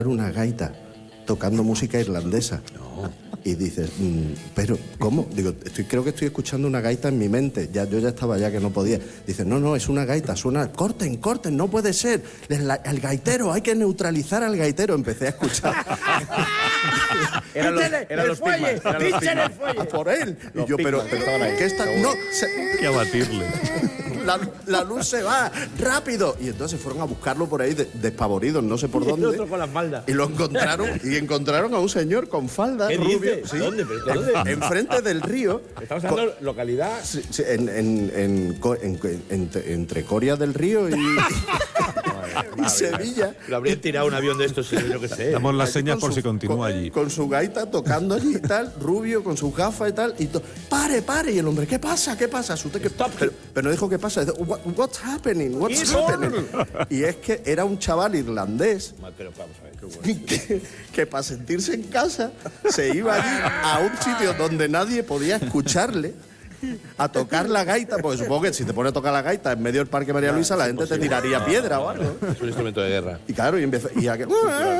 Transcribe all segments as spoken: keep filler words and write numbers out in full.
una gaita tocando música irlandesa. No. Y dices, mmm, pero ¿cómo? Digo, estoy, creo que estoy escuchando una gaita en mi mente. Ya, yo ya estaba ya que no podía. Dices, no, no, es una gaita, suena, corten, corten, no puede ser. El, el gaitero, hay que neutralizar al gaitero. Empecé a escuchar. Eran los, eran los fuelle, pinchen el fuelle. Por él. Y yo, pero, pero, ¿qué está? No, se... Hay que abatirle. La, la luz se va, rápido. Y entonces fueron a buscarlo por ahí de, despavoridos, no sé por y dónde. El otro con las faldas. Y lo encontraron, y encontraron a un señor con falda rubio. ¿Sí? ¿Dónde? ¿Pero dónde? Enfrente del río. Estamos hablando de localidad. Sí, sí, en, en, en, en, en, entre Coria del Río y, y Sevilla. Lo habrían tirado un avión de estos, yo qué sé. Damos las señas por su, si continúa con, allí. Con su gaita tocando allí y tal, rubio, con sus gafas y tal. Y to, pare, pare. Y el hombre, ¿qué pasa? ¿Qué pasa? Asusté, que, pero, pero no dijo qué pasa. Dice, What, what's happening? What's happening? Y es que era un chaval irlandés pero vamos a ver, qué bueno. que, que para sentirse en casa se iba allí a un sitio donde nadie podía escucharle a tocar la gaita, porque supongo que si te pones a tocar la gaita en medio del Parque María Luisa, la gente te tiraría piedra o algo. Es un instrumento de guerra. Y claro, y empezó. Y aquel,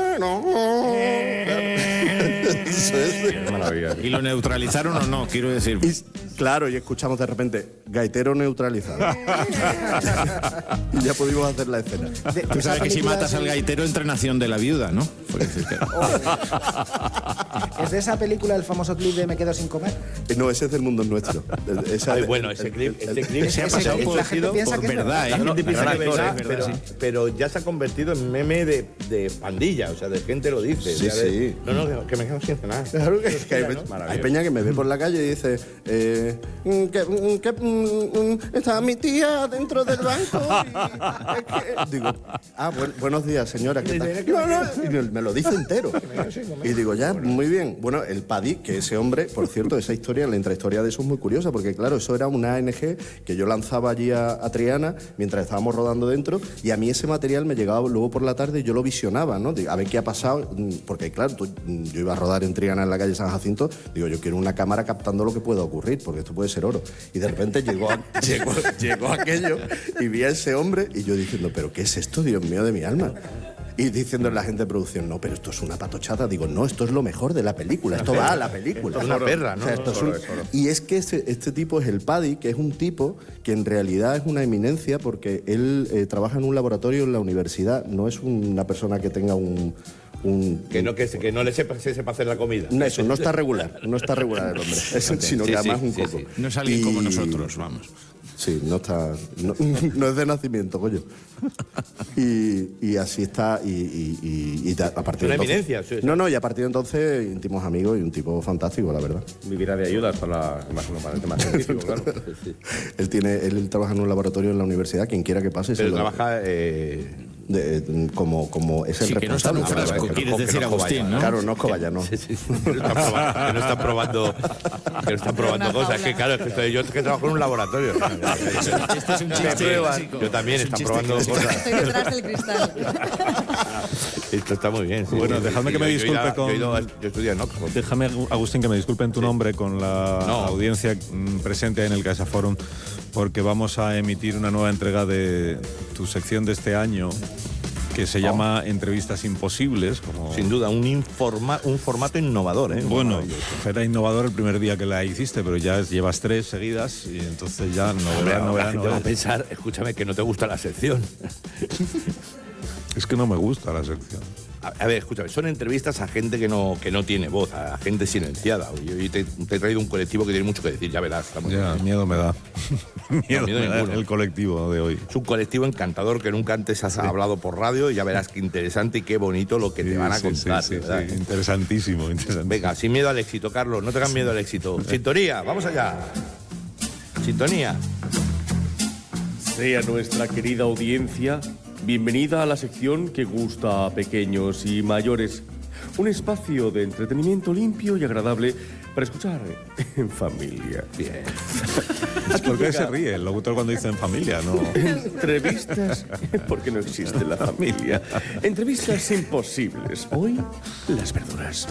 ¿Y lo neutralizaron o no? Quiero decir. Y, claro, y escuchamos de repente, gaitero neutralizado. Y ya pudimos hacer la escena. De, Tú sabes que si matas al gaitero, entra Nación de la Viuda, ¿no? Que... ¿Es de esa película el famoso clip de Me quedo sin comer? No, ese es del Mundo Nuestro. Esa, Ay, bueno, ese clip, ese clip se ha pasado producido por verdad, ¿eh? La gente piensa que es verdad, verdad, pero, sí. pero ya se ha convertido en meme de, de pandilla, o sea, de gente lo dice. Sí, o sea, de, sí. No, no, que, que me quedo sin cenar. Claro que, que hay, hay peña que me ve por la calle y dice eh, que, que mm, está mi tía dentro del banco y, es que, digo, ah, buen, buenos días, señora, ¿qué tal? No, no, y me, me lo dice entero. Y digo, ya, muy bien. Bueno, el Paddy, que ese hombre, por cierto, esa historia, la intrahistoria de eso es muy curiosa, porque claro, eso era una A N G que yo lanzaba allí a, a Triana mientras estábamos rodando dentro, y a mí ese material me llegaba luego por la tarde y yo lo visionaba, ¿no? A ver qué ha pasado, porque claro, tú, yo iba a rodar en Triana en la calle San Jacinto, digo, yo quiero una cámara captando lo que pueda ocurrir, porque esto puede ser oro. Y de repente llegó, llegó, llegó aquello y vi a ese hombre y yo diciendo, ¿pero qué es esto, Dios mío de mi alma? Y diciendo la gente de producción, no, pero esto es una patochada. Digo, no, esto es lo mejor de la película, esto va a la película. Esto es una perra, ¿no? O sea, esto es un... Y es que este, este tipo es el Paddy, que es un tipo que en realidad es una eminencia porque él eh, trabaja en un laboratorio en la universidad, no es una persona que tenga un... Un, que no que, que no le sepa, se sepa hacer la comida. No, eso, no está regular, no está regular el hombre, es, sino que sí, además sí, un coco. Sí, sí. No es alguien y... como nosotros, vamos. Sí, no está, no, no es de nacimiento, coño. Y, y así está, y, y, y, y a partir de entonces... eminencia, sí, sí. No, no, y a partir de entonces íntimos amigos y un tipo fantástico, la verdad. Vivirá de ayudas para, para el tema científico, claro. Sí. Él, tiene, él trabaja en un laboratorio en la universidad, quien quiera que pase... Pero se trabaja... lo... Eh... De, de, como, como es el sí, responsable. Que no está frasco, quieres decir Agustín, ¿no? Claro, no es Cobaya, no. Sí, sí, sí. Que no están probando, que no están probando, que no están probando cosas. Es que claro, es que estoy, yo que trabajo en un laboratorio. Este es un chiste básico. Yo también es están probando cosas. Estoy detrás del cristal. Esto está muy bien. Sí. Bueno, dejadme sí, que me yo, disculpe yo con... Yo, ido, yo estudié en Oxford. Déjame, Agustín, que me disculpe en tu sí. nombre con la no. audiencia presente en el Caixa Forum, porque vamos a emitir una nueva entrega de tu sección de este año, que se llama oh. Entrevistas Imposibles. Como... Sin duda, un, informa, un formato innovador, ¿eh? Bueno, era innovador el primer día que la hiciste, pero ya llevas tres seguidas y entonces ya novedad, no, novedad, novedad. A pensar, escúchame, que no te gusta la sección. Es que no me gusta la sección. A, a ver, escúchame, son entrevistas a gente que no, que no tiene voz, a gente silenciada. Yo, yo te, te he traído un colectivo que tiene mucho que decir, ya verás. Ya, miedo me da. miedo, no, miedo me da el colectivo de hoy. Es un colectivo encantador que nunca antes has sí. hablado por radio y ya verás qué interesante y qué bonito lo que sí, te van a sí, contar. Sí, sí, sí. Interesantísimo, interesantísimo. Venga, sin miedo al éxito, Carlos, no tengas miedo al éxito. Sintonía, vamos allá. Sintonía. Sea nuestra querida audiencia bienvenida a la sección que gusta a pequeños y mayores. Un espacio de entretenimiento limpio y agradable para escuchar en familia. Bien. ¿Por qué se ríe el locutor cuando dice en familia? No. Entrevistas, porque no existe la familia. Entrevistas imposibles. Hoy, las verduras.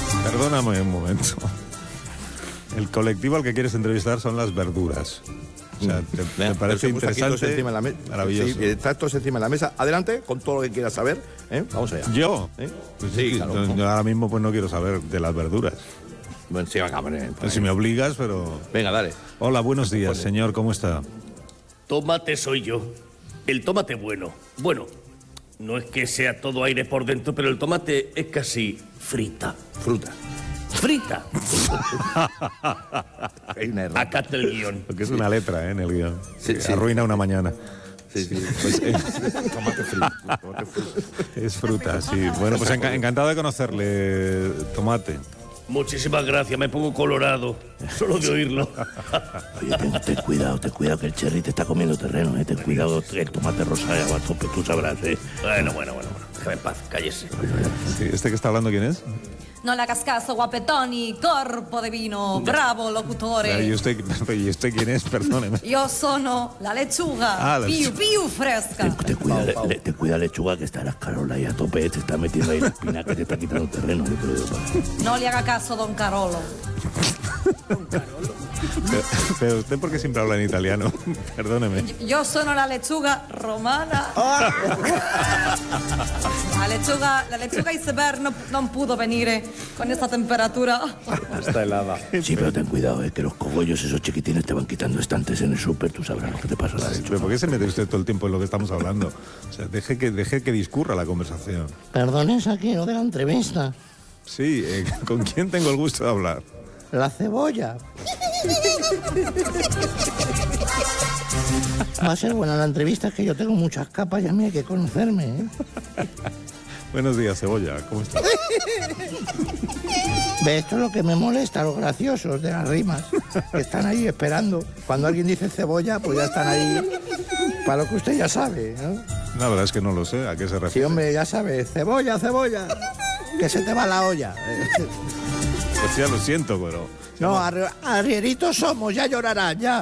Perdóname un momento. El colectivo al que quieres entrevistar son las verduras. O sea, ¿te, te parece interesante? Encima de la me- Maravilloso. Sí, tractos encima de la mesa. Adelante, con todo lo que quieras saber. ¿eh? Vamos allá. ¿Yo? ¿Eh? Pues Sí, sí, claro. yo ahora mismo pues no quiero saber de las verduras. Bueno, sí, venga, hombre, Pues si me obligas, pero... venga, dale. Hola, buenos días, señor, ¿cómo está? Tomate soy yo. El tomate bueno. Bueno, no es que sea todo aire por dentro, pero el tomate es casi frita. Fruta. ¡Frita! Hay una errata. Acá está el guión. Porque es una letra, ¿eh? En el guión. Sí, Que sí. Arruina una mañana. Sí, sí. Pues, eh, tomate frito. Tomate frito. Es fruta, sí. Bueno, pues enca- encantado de conocerle, Tomate. Muchísimas gracias, me pongo colorado. Solo de oírlo. Oye, ten, ten cuidado, ten cuidado que el cherry te está comiendo terreno, eh. Ten cuidado, el tomate rosa ya va a tope, tú sabrás, eh. Bueno, bueno, bueno, bueno. Déjame en paz, cállese. Sí, ¿este que está hablando quién es? No le hagas caso, guapetoni, corpo de vino, bravo, ¿Y locutore. usted, ¿Y usted quién es? Perdóneme. Io sono la lechuga, Ah, la più, lechuga. più fresca. Ten, ten cuidado, le, le- ten cuidado, lechuga, que está la Carola ahí a tope, eh. Te está metiendo ahí la espina que te está quitando terreno, yo te lo digo. No le haga caso, don Carolo. Pero, pero usted, ¿por qué siempre habla en italiano? Perdóneme. Io sono la lechuga romana. La lechuga, la lechuga iceberg no, non pudo venire con esta temperatura. Está helada. Sí, pero ten cuidado, eh, que los cogollos esos chiquitines te van quitando estantes en el súper, tú sabrás lo que te pasa a la lechuga. ¿Pero por qué se mete usted todo el tiempo en lo que estamos hablando? O sea, deje que, deje que discurra la conversación. Perdón, es aquí, no de la entrevista. Sí, eh, ¿con quién tengo el gusto de hablar? La cebolla. Va a ser buena la entrevista, es que yo tengo muchas capas y a mí hay que conocerme, ¿eh? Buenos días, Cebolla, ¿cómo está? Ve, esto es lo que me molesta, los graciosos de las rimas, que están ahí esperando. Cuando alguien dice cebolla, pues ya están ahí para lo que usted ya sabe, ¿no? La verdad es que no lo sé, ¿a qué se Sí, refiere? hombre, ya sabe, cebolla, cebolla, que se te va la olla. Pues ya lo siento, pero... No, arri- arrieritos somos, ya llorarán, ya.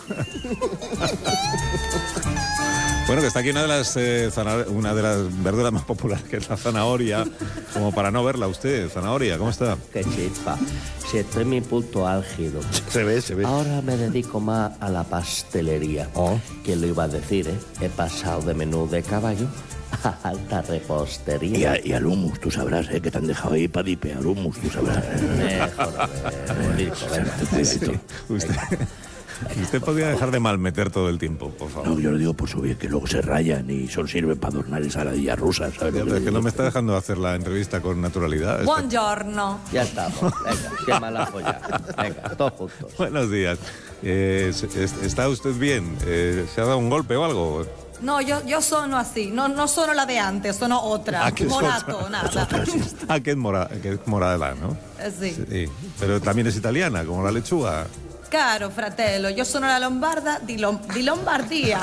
Bueno, que está aquí una de las eh, zanahor- una de las verduras más populares, que es la zanahoria, como para no verla usted. Zanahoria, ¿cómo está? Qué chispa. Si estoy en mi punto álgido. Se ve, se ve. Ahora me dedico más a la pastelería. Oh. ¿Quién lo iba a decir, eh? He pasado de menú de caballo a alta repostería. Y, a- y al humus, tú sabrás, ¿eh? Que te han dejado ahí para dipe, al humus, tú sabrás. Mejor, a ver, Rico, venga, cuidadito. Usted, usted podría dejar de malmeter todo el tiempo, por favor. No, yo lo digo por su bien, que luego se rayan y solo sirven para adornar ensaladillas rusas, ¿sabes? Ya, lo pero que es que digo? no me está dejando hacer la entrevista con naturalidad. Está- Buongiorno. Ya estamos. Venga, qué mala folla. Venga, todos juntos. Buenos días. Eh, es- ¿Está usted bien? Eh, ¿Se ha dado un golpe o algo? No, yo, yo sono así, no, no sono la de antes, sono otra. Ah, que es Morato, otra. nada. Ah, que es, mora, que es morada, ¿no? Eh, sì. Sí. Pero también es italiana, como la lechuga. Caro fratello, io sono la lombarda di, Lom- di Lombardia.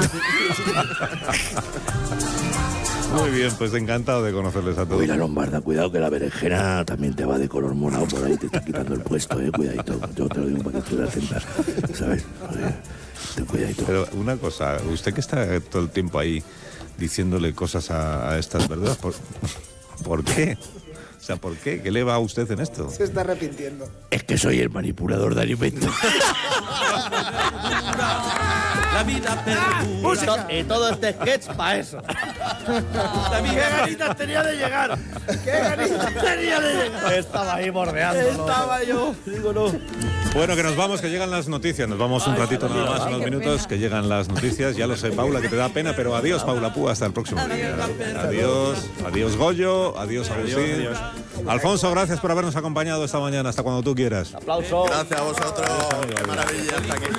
Muy bien, pues encantado de conocerles a todos. Uy, la lombarda, cuidado que la berenjena también te va de color morado por ahí, te está quitando el puesto, eh, cuidadito. Yo te lo digo para que tú la atentas, ¿sabes? Oye, ten cuidadito. Pero una cosa, usted que está todo el tiempo ahí diciéndole cosas a, a estas verduras, ¿por, ¿por qué? O sea, ¿por qué? ¿Qué le va a usted en esto? Se está arrepintiendo. Es que soy el manipulador de alimentos. La vida perdura. Y todo este sketch para eso. ¡Qué ganitas tenía de llegar! ¡Qué ganitas tenía de llegar! Estaba ahí bordeando. Estaba yo, digo no. Bueno, que nos vamos, que llegan las noticias. Nos vamos un ratito nada más, unos qué minutos, pena. que llegan las noticias. Ya lo sé, Paula, que te da pena, pero adiós, Paula Púa, hasta el próximo día. Adiós, adiós, Goyo, adiós, Agustín. Alfonso, gracias por habernos acompañado esta mañana, hasta cuando tú quieras. Aplauso. Gracias a vosotros. Qué maravilla está aquí.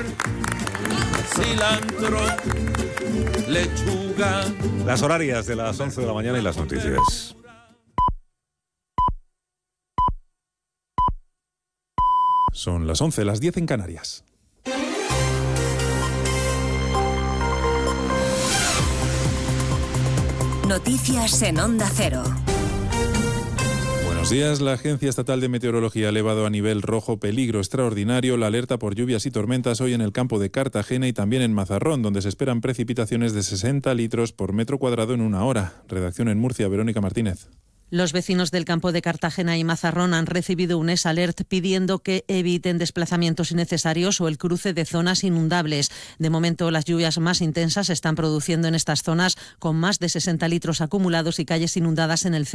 Cilantro, lechuga. Las horarias de las once de la mañana y las noticias. Son las once, las diez en Canarias. Noticias en Onda Cero. Buenos días. La Agencia Estatal de Meteorología ha elevado a nivel rojo peligro extraordinario la alerta por lluvias y tormentas hoy en el campo de Cartagena y también en Mazarrón, donde se esperan precipitaciones de sesenta litros por metro cuadrado en una hora. Redacción en Murcia, Verónica Martínez. Los vecinos del campo de Cartagena y Mazarrón han recibido un S-Alert pidiendo que eviten desplazamientos innecesarios o el cruce de zonas inundables. De momento, las lluvias más intensas se están produciendo en estas zonas, con más de sesenta litros acumulados y calles inundadas en el centro